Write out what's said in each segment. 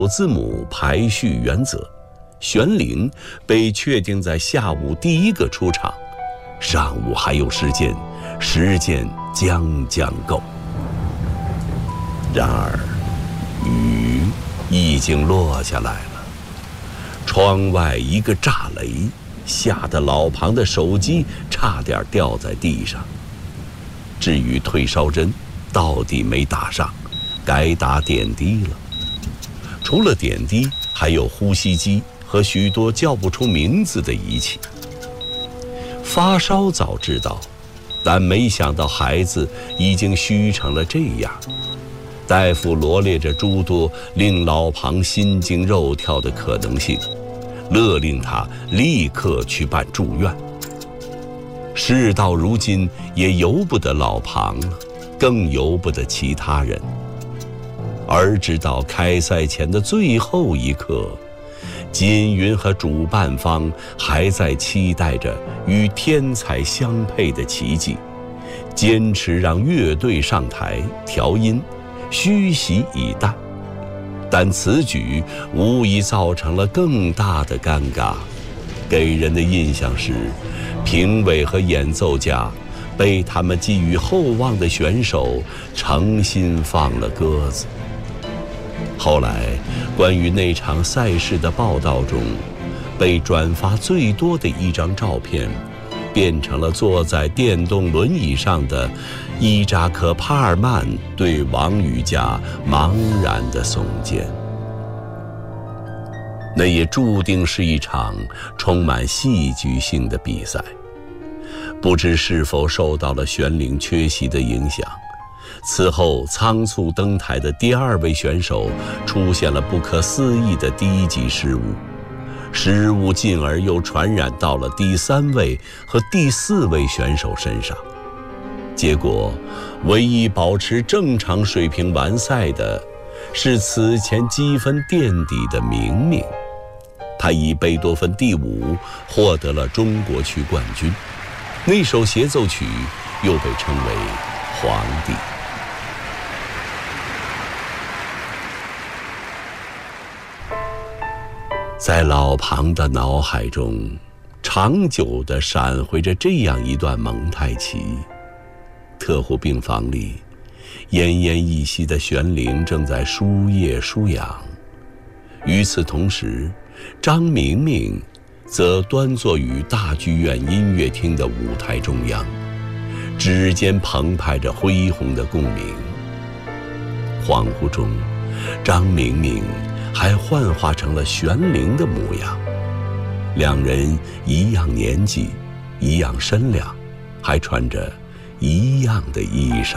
字母排序原则，玄灵被确定在下午第一个出场，上午还有时间，时间将够。然而，雨已经落下来了，窗外一个炸雷，吓得老庞的手机差点掉在地上。至于退烧针，到底没打上，该打点滴了。除了点滴，还有呼吸机和许多叫不出名字的仪器。发烧早知道，但没想到孩子已经虚成了这样。大夫罗列着诸多令老庞心惊肉跳的可能性，勒令他立刻去办住院。事到如今，也由不得老庞了，更由不得其他人。而直到开赛前的最后一刻，金云和主办方还在期待着与天才相配的奇迹，坚持让乐队上台调音，虚席以待。但此举无疑造成了更大的尴尬，给人的印象是，评委和演奏家被他们寄予厚望的选手诚心放了鸽子。后来，关于那场赛事的报道中，被转发最多的一张照片，变成了坐在电动轮椅上的伊扎克·帕尔曼对王羽佳茫然的耸肩。那也注定是一场充满戏剧性的比赛。不知是否受到了玄灵缺席的影响，此后仓促登台的第二位选手出现了不可思议的低级失误，失误进而又传染到了第三位和第四位选手身上。结果，唯一保持正常水平完赛的是此前积分垫底的明明，他以贝多芬第5获得了中国区冠军。那首协奏曲又被称为《皇帝》。在老庞的脑海中，长久地闪回着这样一段蒙太奇：特护病房里，奄奄一息的玄灵正在输液输氧，与此同时，张明明则端坐于大剧院音乐厅的舞台中央，指尖澎湃着恢宏的共鸣。恍惚中，张明明还幻化成了玄灵的模样，两人一样年纪，一样身量，还穿着一样的衣裳。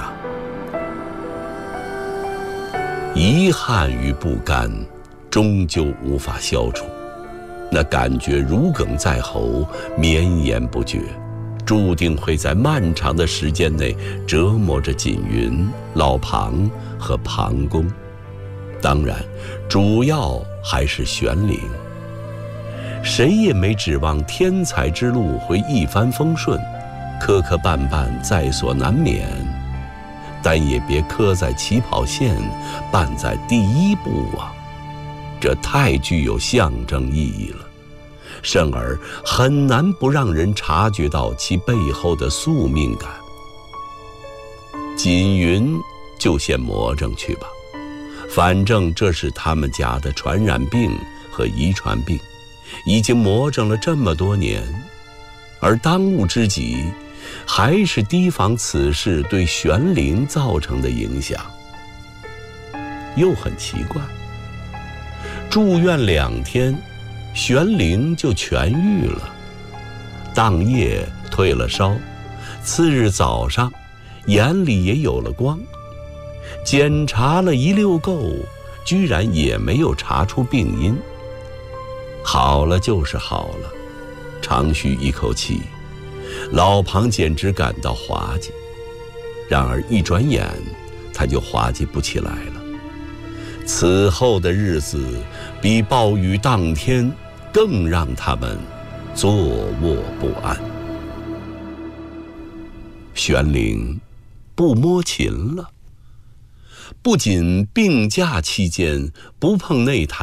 遗憾与不甘终究无法消除，那感觉如鲠在喉，绵延不绝，注定会在漫长的时间内折磨着锦云、老庞和庞公。当然，主要还是玄灵。谁也没指望天才之路会一帆风顺，磕磕绊绊在所难免，但也别磕在起跑线，绊在第一步啊！这太具有象征意义了，甚而很难不让人察觉到其背后的宿命感。锦云就先魔怔去吧，反正这是他们家的传染病和遗传病，已经魔怔了这么多年，而当务之急还是提防此事对玄灵造成的影响。又很奇怪，住院2天，玄灵就痊愈了，当夜退了烧，次日早上眼里也有了光，检查了一溜够，居然也没有查出病因。好了就是好了，长吁一口气，老庞简直感到滑稽。然而一转眼，他就滑稽不起来了。此后的日子比暴雨当天更让他们坐卧不安。玄灵不摸琴了， 不仅病假期间不碰内台